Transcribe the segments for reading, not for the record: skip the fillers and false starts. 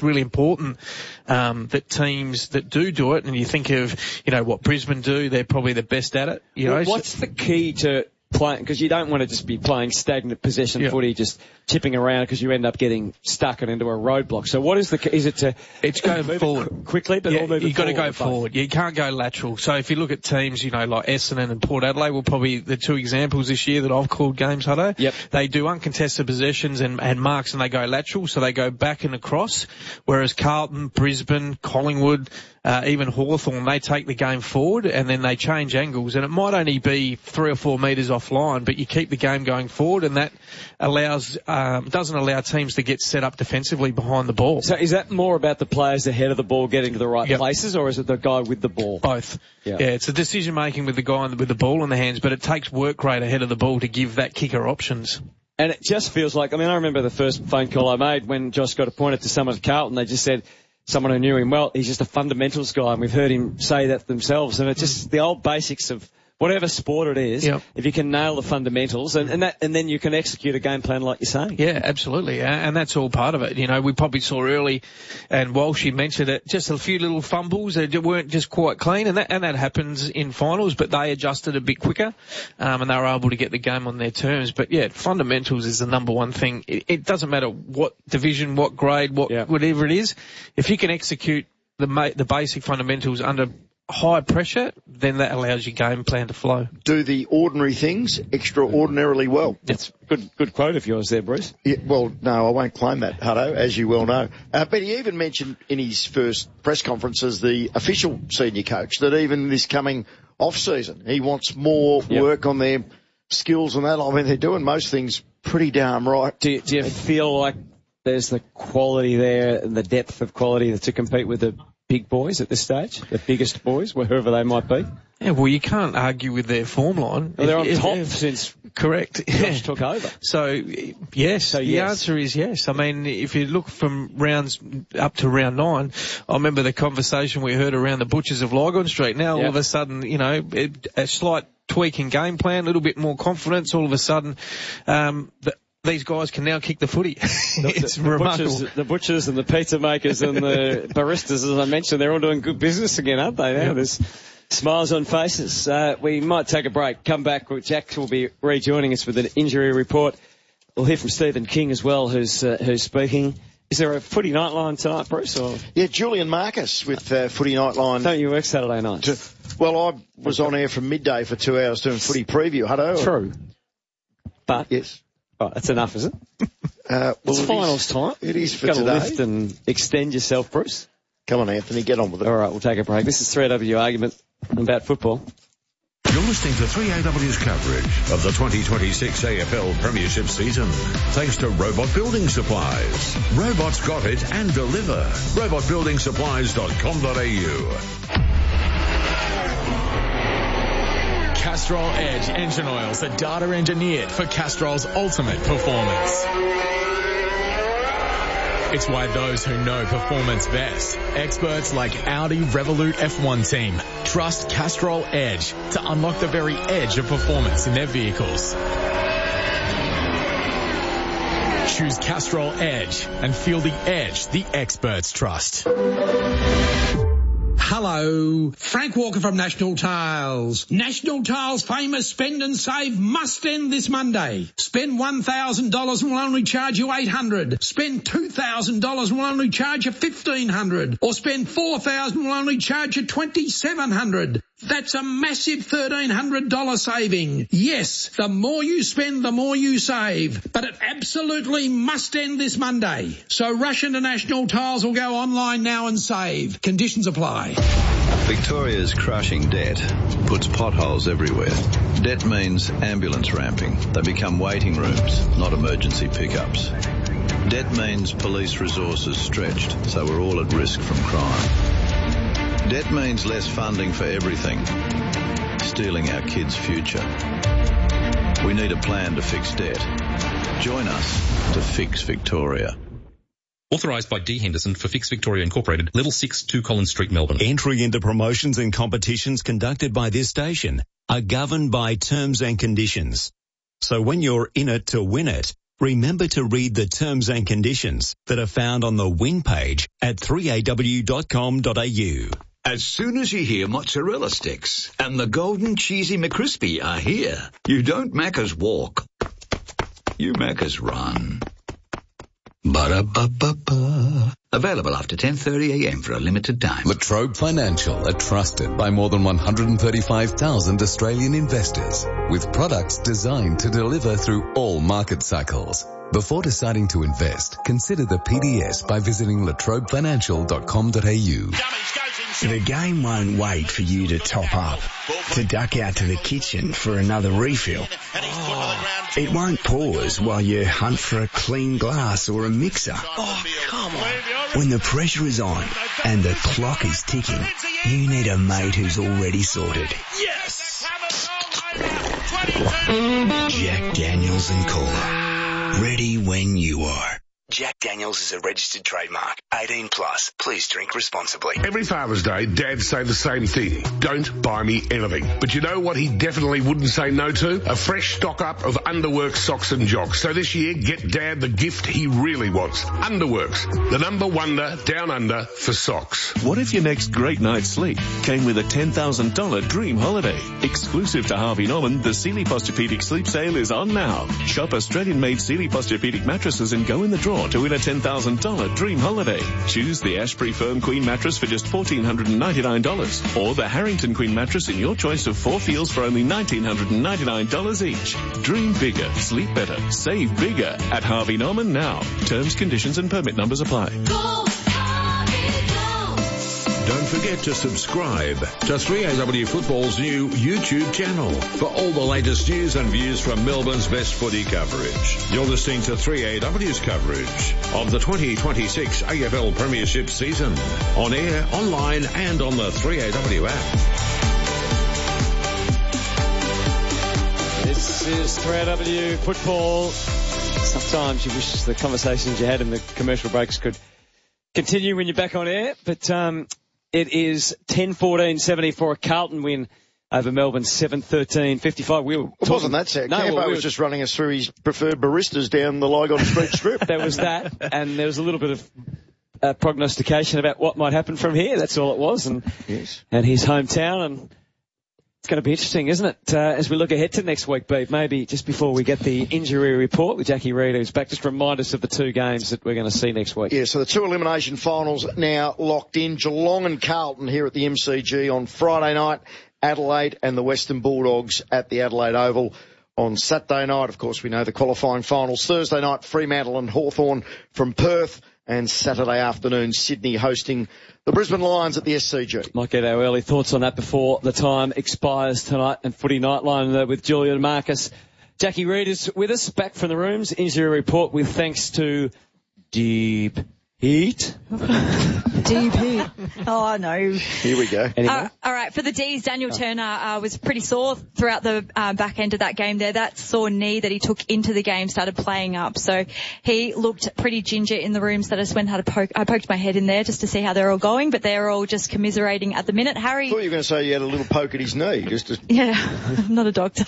really important that teams that do it, and you think of, what Brisbane do, they're probably the best at it. What's the key to playing? Because you don't want to just be playing stagnant possession footy, just chipping around, because you end up getting stuck and into a roadblock. So what is it's go forward quickly, but you've got to go forward. You can't go lateral. So if you look at teams, like Essendon and Port Adelaide were probably the two examples this year that I've called games, Hutto. Yep. They do uncontested possessions and marks, and they go lateral, so they go back and across, whereas Carlton, Brisbane, Collingwood, even Hawthorn, they take the game forward and then they change angles, and it might only be 3 or 4 metres offline, but you keep the game going forward, and that doesn't allow teams to get set up defensively behind the ball. So is that more about the players ahead of the ball getting to the right places, or is it the guy with the ball? Both. Yeah, it's a decision making with the guy with the ball in the hands, but it takes work rate ahead of the ball to give that kicker options. And it just feels like, I remember the first phone call I made when Josh got appointed to someone at Carlton, they just said, someone who knew him well, he's just a fundamentals guy, and we've heard him say that themselves, and it's just the old basics of whatever sport it is. Yep. If you can nail the fundamentals, and then you can execute a game plan like you're saying. Yeah, absolutely, and that's all part of it. We probably saw early, and Walsh mentioned it, just a few little fumbles that weren't just quite clean, and that happens in finals, but they adjusted a bit quicker, and they were able to get the game on their terms. But yeah, fundamentals is the number one thing. It doesn't matter what division, what grade, whatever it is. If you can execute the basic fundamentals under high pressure, then that allows your game plan to flow. Do the ordinary things extraordinarily well. That's good quote of yours there, Bruce. Yeah, well, no, I won't claim that, Hutto, as you well know. But he even mentioned in his first press conference as the official senior coach that even this coming off-season, he wants more work on their skills and that. They're doing most things pretty damn right. Do you feel like there's the quality there and the depth of quality to compete with the big boys at this stage, the biggest boys, wherever they might be? Yeah, well, you can't argue with their form line. Well, they're on top since Josh took over. So, yes, the answer is yes. If you look from rounds up to round 9, I remember the conversation we heard around the Butchers of Lygon Street. Now, all of a sudden, a slight tweak in game plan, a little bit more confidence, all of a sudden, these guys can now kick the footy. It's remarkable. The butchers and the pizza makers and the baristas, as I mentioned, they're all doing good business again, aren't they? Now there's smiles on faces. We might take a break. Come back. Jack will be rejoining us with an injury report. We'll hear from Stephen King as well, who's speaking. Is there a footy nightline tonight, Bruce? Or? Yeah, Julian Marcus with footy nightline. Don't you work Saturday nights? Well, I was on air from midday for 2 hours doing footy preview. Hutto. True. But yes. Right, that's enough, is it? It's finals time. It is for today. Got to lift and extend yourself, Bruce. Come on, Anthony, get on with it. All right, we'll take a break. This is 3AW Argument about football. You're listening to 3AW's coverage of the 2026 AFL Premiership season. Thanks to Robot Building Supplies. Robots got it and deliver. robotbuildingsupplies.com.au. Castrol Edge engine oils are data engineered for Castrol's ultimate performance. It's why those who know performance best, experts like Audi Revolut F1 team, trust Castrol Edge to unlock the very edge of performance in their vehicles. Choose Castrol Edge and feel the edge the experts trust. Hello, Frank Walker from National Tiles. National Tiles' famous Spend and Save must end this Monday. Spend $1,000 and we'll only charge you $800. Spend $2,000 and we'll only charge you $1,500. Or spend $4,000 and we'll only charge you $2,700. That's a massive $1,300 saving. Yes, the more you spend, the more you save. But it absolutely must end this Monday. So rush into National Tiles or go online now and save. Conditions apply. Victoria's crushing debt puts potholes everywhere. Debt means ambulance ramping. They become waiting rooms, not emergency pickups. Debt means police resources stretched, so we're all at risk from crime. Debt means less funding for everything, stealing our kids' future. We need a plan to fix debt. Join us to fix Victoria. Authorised by D. Henderson for Fix Victoria Incorporated, Level 6, 2 Collins Street, Melbourne. Entry into promotions and competitions conducted by this station are governed by terms and conditions. So when you're in it to win it, Remember to read the terms and conditions that are found on the win page at 3aw.com.au. As soon as you hear mozzarella sticks and the golden cheesy McCrispy are here, you don't Macca's walk. You Macca's run. Ba-da-ba-ba-ba. Available after 10:30 a.m. for a limited time. Latrobe Financial are trusted by more than 135,000 Australian investors with products designed to deliver through all market cycles. Before deciding to invest, consider the PDS by visiting latrobefinancial.com.au. The game won't wait for you to top up, to duck out to the kitchen for another refill. It won't pause while you hunt for a clean glass or a mixer. Oh, come on. When the pressure is on and the clock is ticking, you need a mate who's already sorted. Yes! Jack Daniels and Cola. Ready when you are. Jack Daniels is a registered trademark. 18 plus. Please drink responsibly. Every Father's Day, dads say the same thing. Don't buy me anything. But you know what he definitely wouldn't say no to? A fresh stock up of Underworks socks and jocks. So this year, get Dad the gift he really wants. Underworks. The number wonder down under for socks. What if your next great night's sleep came with a $10,000 dream holiday? Exclusive to Harvey Norman, the Sealy Posturepedic Sleep Sale is on now. Shop Australian-made Sealy Posturepedic mattresses and go in the draw to win a $10,000 dream holiday. Choose the Ashbury Firm Queen mattress for just $1,499 or the Harrington Queen mattress in your choice of 4 feels for only $1,999 each. Dream bigger, sleep better, save bigger at Harvey Norman now. Terms, conditions and permit numbers apply. Don't forget to subscribe to 3AW Football's new YouTube channel for all the latest news and views from Melbourne's best footy coverage. You're listening to 3AW's coverage of the 2026 AFL Premiership season on air, online and on the 3AW app. This is 3AW Football. Sometimes you wish the conversations you had in the commercial breaks could continue when you're back on air, but it is 10-14-70 for a Carlton win over Melbourne, 7-13-55. It wasn't that sad. No, Campo was just running us through his preferred baristas down the Lygon Street Strip. There was that, and there was a little bit of prognostication about what might happen from here. That's all it was, and yes. And his hometown, and it's going to be interesting, isn't it, as we look ahead to next week, Beat? Maybe just before we get the injury report with Jackie Reid, who's back, just remind us of the 2 games that we're going to see next week. Yeah, so the 2 elimination finals now locked in. Geelong and Carlton here at the MCG on Friday night, Adelaide and the Western Bulldogs at the Adelaide Oval on Saturday night. Of course, we know the qualifying finals. Thursday night, Fremantle and Hawthorn from Perth, and Saturday afternoon, Sydney hosting the Brisbane Lions at the SCG. Might get our early thoughts on that before the time expires tonight. And Footy Nightline with Julian Marcus. Jackie Reid is with us, back from the rooms. Injury report with thanks to Deep Heat. Deep Heat. Oh, no. Here we go. All right, for the D's, Daniel Turner was pretty sore throughout the back end of that game there. That sore knee that he took into the game started playing up. So he looked pretty ginger in the rooms that I just went and had I poked my head in there just to see how they're all going, but they're all just commiserating at the minute. Harry... I thought you were going to say you had a little poke at his knee. Just to... Yeah, I'm not a doctor.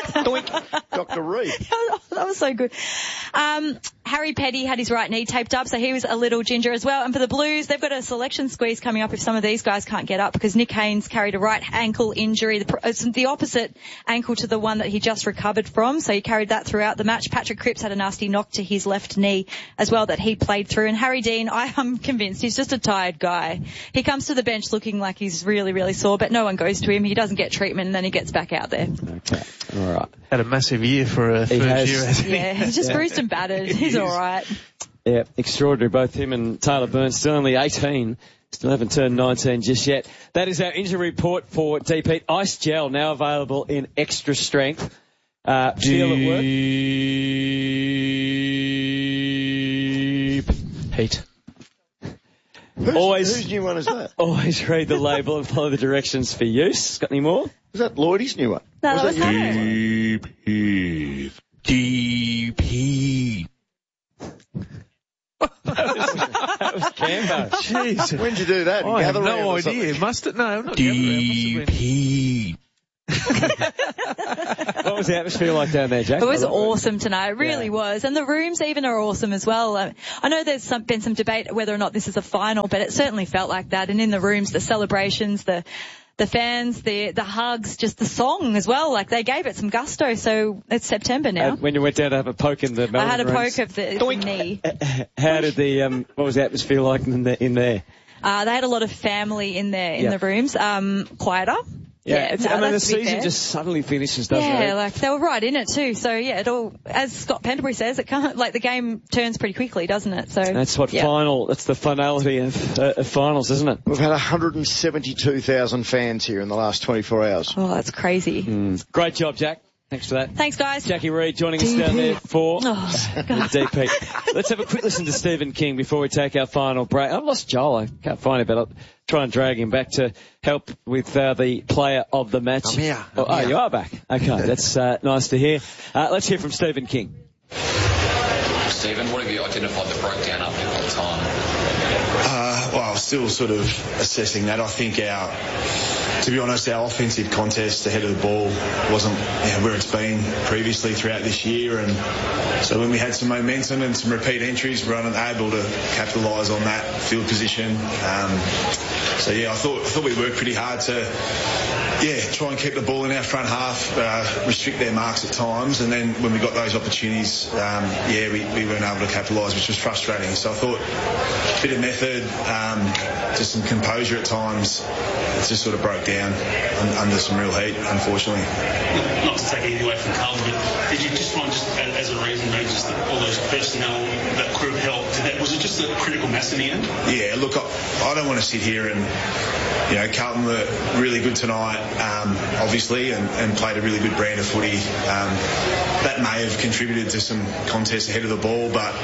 Dr. Reid. That was so good. Harry Petty had his right knee taped up, so he was a little ginger as well. And for the Blues, they've got a selection squeeze coming up if some of these guys can't get up, because Nick Haynes carried a right ankle injury. It's the opposite ankle to the one that he just recovered from, so he carried that throughout the match. Patrick Cripps had a nasty knock to his left knee as well that he played through. And Harry Dean, I am convinced he's just a tired guy. He comes to the bench looking like he's really, really sore, but no one goes to him. He doesn't get treatment, and then he gets back out there. Okay. All right. Had a massive year for a first year, hasn't he? Yeah, he's just bruised and battered. He's all right. Yeah, extraordinary. Both him and Taylor Burns still only 18. Still haven't turned 19 just yet. That is our injury report for Deep Heat. Ice Gel now available in extra strength. Feel at work. Deep Heat. Whose new one is that? Always read the label and follow the directions for use. Got any more? Is that Lloydie's new one? No, that was Deep Heat. Deep Heat. That was Cambo. Jeez. When'd you do that? I have no idea. Must it? No, not Deep Heat. What was the atmosphere like down there, Jack? It was awesome tonight. It really was. And the rooms even are awesome as well. I know there's been some debate whether or not this is a final, but it certainly felt like that. And in the rooms, the celebrations, the fans, the hugs, just the song as well. Like, they gave it some gusto. So it's September now. When you went down to have a poke in the Melbourne I had a rooms, poke of the knee. How did what was the atmosphere like in there? They had a lot of family in there in the rooms. Quieter. The season just suddenly finishes, doesn't it? Yeah, like they were right in it too. So yeah, it all, as Scott Penderbury says, it can't, like, the game turns pretty quickly, doesn't it? So that's what that's the finality of finals, isn't it? We've had 172,000 fans here in the last 24 hours. Oh, that's crazy. Great job, Jack. Thanks for that. Thanks, guys. Jackie Reid joining us down there for DP. Let's have a quick listen to Stephen King before we take our final break. I've lost Joel. I can't find him, but I'll try and drag him back to help with the player of the match. I'm here. You are back. Okay, that's nice to hear. Let's hear from Stephen King. Stephen, what have you identified that broke down after the time? Well, still sort of assessing that. I think to be honest, our offensive contest ahead of the ball wasn't where it's been previously throughout this year, and so when we had some momentum and some repeat entries, we were unable to capitalise on that field position. I thought we worked pretty hard to try and keep the ball in our front half, restrict their marks at times, and then when we got those opportunities, we weren't able to capitalise, which was frustrating. So I thought a bit of method, just some composure at times. It just sort of broke down under some real heat, unfortunately. Not to take anything away from Carlton, but did you just find, just as a reason, maybe just all those personnel that could have helped? Was it just a critical mass in the end? Yeah, look, I don't want to sit here and, Carlton were really good tonight, obviously, and played a really good brand of footy. That may have contributed to some contests ahead of the ball, but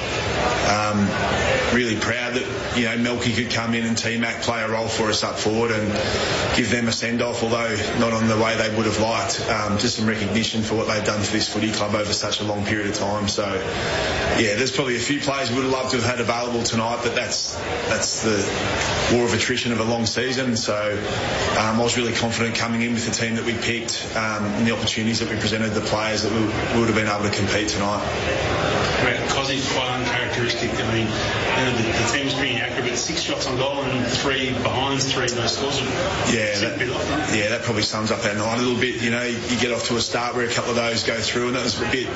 really proud that, Melky could come in and T-Mac play a role for us up forward and give them a send-off, although not on the way they would have liked. Just some recognition for what they've done for this footy club over such a long period of time. So, there's probably a few players we would have loved to have had available tonight, but that's the war of attrition of a long season. So I was really confident coming in with the team that we picked, and the opportunities that we presented the players that we would have been able to compete tonight. Cozzy's quite uncharacteristic. I mean, the team was pretty accurate, but 6 shots on goal and 3 behinds, 3 no scores. That probably sums up our night a little bit. You get off to a start where a couple of those go through, and that was a bit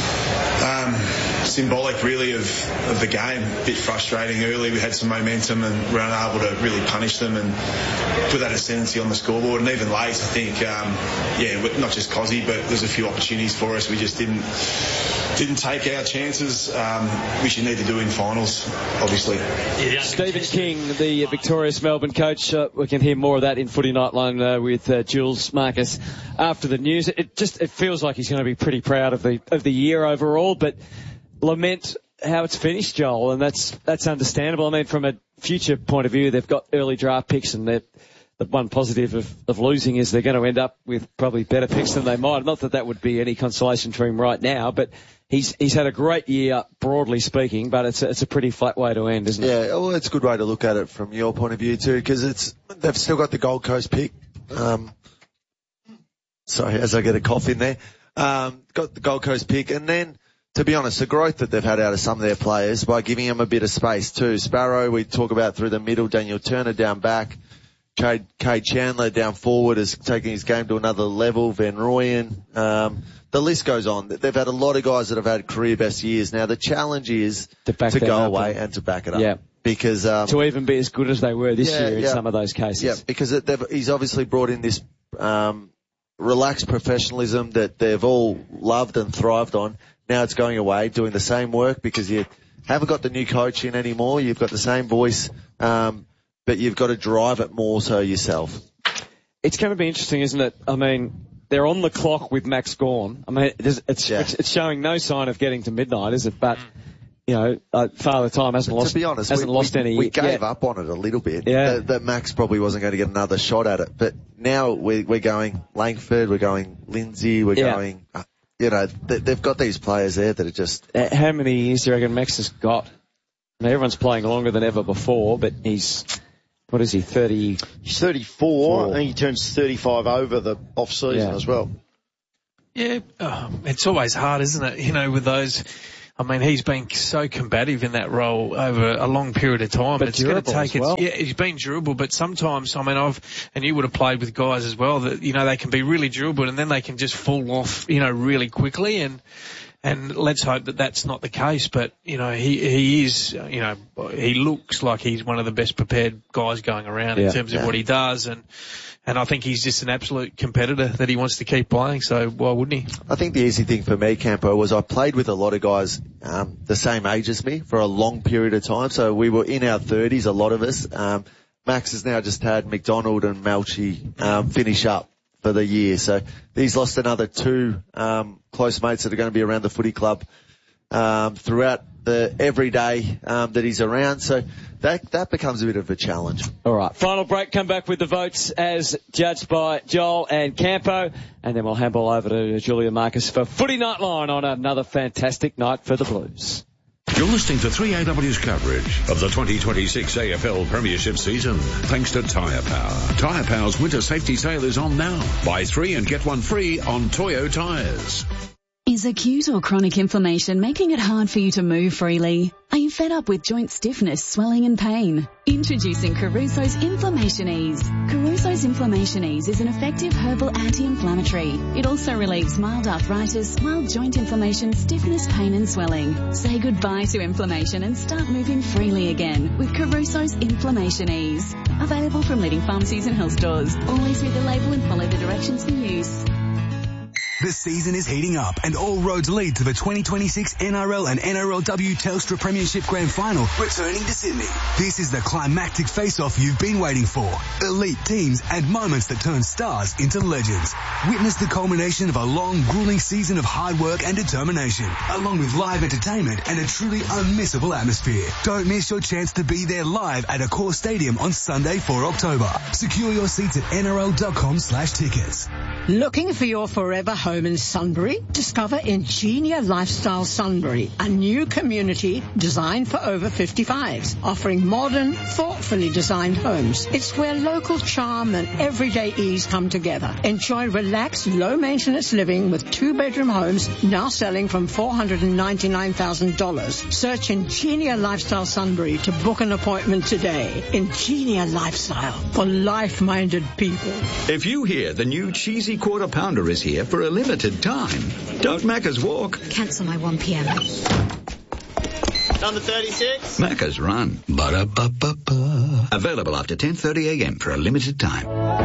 symbolic, really, of the game. A bit frustrating early. We had some momentum and were unable to really punish them and put that ascendancy on the scoreboard. And even late, I think, not just Cozzy, but there's a few opportunities for us. We just didn't take our chances, which you need to do in finals, obviously. Stephen King, the victorious Melbourne coach. We can hear more of that in Footy Nightline with Jules Marcus after the news. It feels like he's going to be pretty proud of the year overall, but lament how it's finished, Joel, and that's understandable. I mean, from a future point of view, they've got early draft picks, and the one positive of losing is they're going to end up with probably better picks than they might. Not that would be any consolation to him right now, but he's had a great year, broadly speaking, but it's a pretty flat way to end, isn't it? Yeah, well, it's a good way to look at it from your point of view too, because they've still got the Gold Coast pick. Sorry, as I get a cough in there. Got the Gold Coast pick, and then, to be honest, the growth that they've had out of some of their players by giving them a bit of space too. Sparrow, we talk about through the middle, Daniel Turner down back, Cade Chandler down forward is taking his game to another level, Van Rooyen, the list goes on. They've had a lot of guys that have had career best years. Now the challenge is to go away and to back it up. Yeah. Because, to even be as good as they were this year in some of those cases. Yeah, because he's obviously brought in this, relaxed professionalism that they've all loved and thrived on. Now it's going away, doing the same work because you haven't got the new coach in anymore. You've got the same voice, but you've got to drive it more so yourself. It's going to be interesting, isn't it? I mean, they're on the clock with Max Gawn. I mean, it's showing no sign of getting to midnight, is it? But, Father Time hasn't lost. To be honest, we gave up on it a little bit. Yeah. That Max probably wasn't going to get another shot at it. But now we're going Langford, we're going Lindsay, we're going, they've got these players there that are just. How many years do you reckon Max has got? I mean, everyone's playing longer than ever before, but he's What is he, 30? He's 34. I think he turns 35 over the off-season as well. Yeah, it's always hard, isn't it? You know, with those. I mean, he's been so combative in that role over a long period of time. But it's going to take well. Yeah, he's been durable, but sometimes, I mean, and you would have played with guys as well that, you know, they can be really durable and then they can just fall off, you know, really quickly and let's hope that that's not the case, but, you know, he is, you know, he looks like he's one of the best prepared guys going around in terms of what he does and I think he's just an absolute competitor that he wants to keep playing, so why wouldn't he? I think the easy thing for me, Campo, was I played with a lot of guys the same age as me for a long period of time. So we were in our 30s, a lot of us. Max has now just had McDonald and Melchi finish up for the year. So he's lost another 2 close mates that are going to be around the footy club throughout the every day that he's around. So that becomes a bit of a challenge. All right. Final break. Come back with the votes as judged by Joel and Campo. And then we'll handball over to Julia Marcus for Footy Nightline on another fantastic night for the Blues. You're listening to 3AW's coverage of the 2026 AFL Premiership season, thanks to Tyre Power. Tyre Power's winter safety sale is on now. Buy 3 and get 1 free on Toyo tyres. Is acute or chronic inflammation making it hard for you to move freely? Are you fed up with joint stiffness, swelling and pain? Introducing Caruso's Inflammation Ease. Caruso's Inflammation Ease is an effective herbal anti-inflammatory. It also relieves mild arthritis, mild joint inflammation, stiffness, pain and swelling. Say goodbye to inflammation and start moving freely again with Caruso's Inflammation Ease. Available from leading pharmacies and health stores. Always read the label and follow the directions for use. The season is heating up and all roads lead to the 2026 NRL and NRLW Telstra Premiership Grand Final returning to Sydney. This is the climactic face-off you've been waiting for. Elite teams and moments that turn stars into legends. Witness the culmination of a long, grueling season of hard work and determination, along with live entertainment and a truly unmissable atmosphere. Don't miss your chance to be there live at Accor Stadium on Sunday, 4 October. Secure your seats at nrl.com/tickets. Looking for your forever home in Sunbury? Discover Ingenia Lifestyle Sunbury, a new community designed for over 55s, offering modern, thoughtfully designed homes. It's where local charm and everyday ease come together. Enjoy relaxed, low-maintenance living with 2-bedroom homes now selling from $499,000. Search Ingenia Lifestyle Sunbury to book an appointment today. Ingenia Lifestyle for life-minded people. If you hear the new cheesy quarter pounder is here for a limited time, don't Macca's walk. Cancel my 1 p.m. Number 36. Macca's run. Ba-da-ba-ba-ba. Available after 10:30 a.m. for a limited time.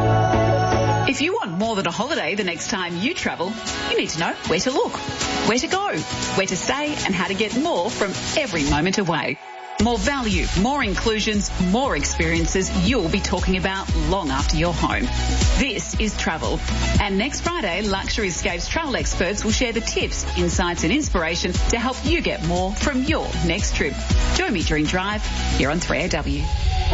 If you want more than a holiday the next time you travel, you need to know where to look, where to go, where to stay, and how to get more from every moment away. More value, more inclusions, more experiences you'll be talking about long after you're home. This is travel. And next Friday, Luxury Escapes travel experts will share the tips, insights and inspiration to help you get more from your next trip. Join me during Drive here on 3AW.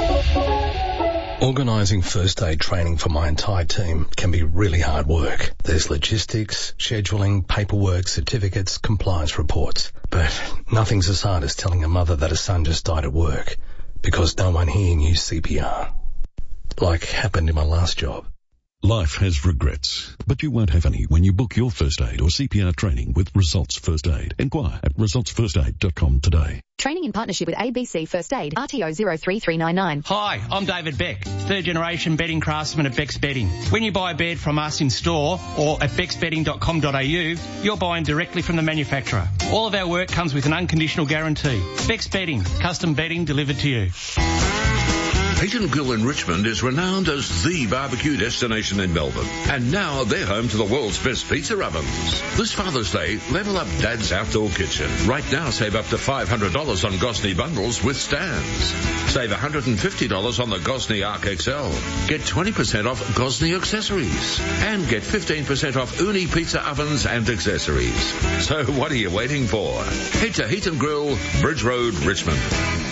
Organising first aid training for my entire team can be really hard work. There's logistics, scheduling, paperwork, certificates, compliance reports. But nothing's as hard as telling a mother that a son just died at work because no one here knew CPR. Like happened in my last job. Life has regrets, but you won't have any when you book your first aid or CPR training with Results First Aid. Inquire at resultsfirstaid.com today. Training in partnership with ABC First Aid, RTO 03399. Hi, I'm David Beck, third generation bedding craftsman at Beck's Bedding. When you buy a bed from us in store or at becksbedding.com.au, you're buying directly from the manufacturer. All of our work comes with an unconditional guarantee. Beck's Bedding, custom bedding delivered to you. Peyton Grill in Richmond is renowned as the barbecue destination in Melbourne. And now they're home to the world's best pizza ovens. This Father's Day, level up Dad's Outdoor Kitchen. Right now, save up to $500 on Gosney bundles with stands. Save $150 on the Gosney Arc XL. Get 20% off Gosney accessories. And get 15% off Uni pizza ovens and accessories. So what are you waiting for? Head to Heat and Grill, Bridge Road, Richmond.